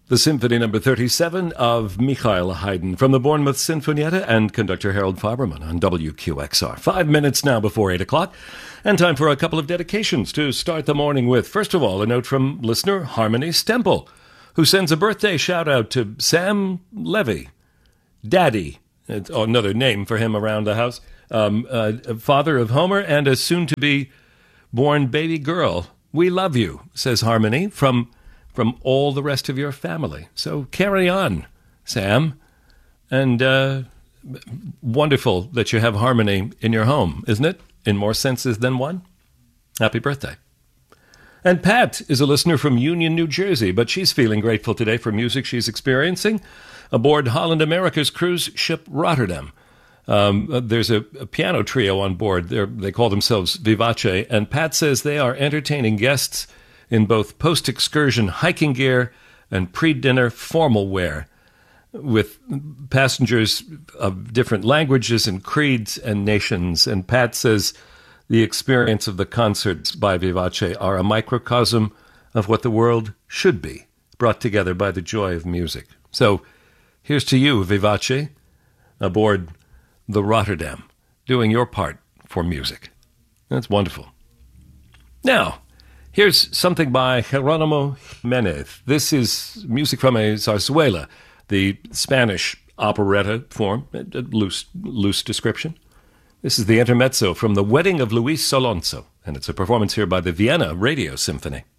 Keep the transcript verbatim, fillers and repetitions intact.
The Symphony Number thirty-seven of Michael Haydn from the Bournemouth Sinfonietta and conductor Harold Farberman on W Q X R. Five minutes now before eight o'clock, and time for a couple of dedications to start the morning with. First of all, a note from listener Harmony Stemple, who sends a birthday shout-out to Sam Levy, Daddy, it's another name for him around the house, um, uh, father of Homer and a soon-to-be born baby girl. We love you, says Harmony, from... from all the rest of your family. So carry on, Sam. And uh, wonderful that you have harmony in your home, isn't it? In more senses than one. Happy birthday. And Pat is a listener from Union, New Jersey, but she's feeling grateful today for music she's experiencing aboard Holland America's cruise ship Rotterdam. Um, there's a, a piano trio on board. They're, they call themselves Vivace, and Pat says they are entertaining guests in both post-excursion hiking gear and pre-dinner formal wear, with passengers of different languages and creeds and nations. And Pat says the experience of the concerts by Vivace are a microcosm of what the world should be, brought together by the joy of music. So here's to you, Vivace, aboard the Rotterdam, doing your part for music. That's wonderful. Now, here's something by Jerónimo Jiménez. This is music from a zarzuela, the Spanish operetta form, a loose, loose description. This is the intermezzo from The Wedding of Luis Alonso, and it's a performance here by the Vienna Radio Symphony.